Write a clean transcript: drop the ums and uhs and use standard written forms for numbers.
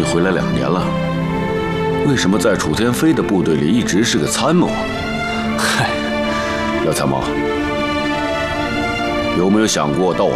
回来2年了，为什么在楚天飞的部队里一直是个参谋啊？嗨，姚参谋，有没有想过到我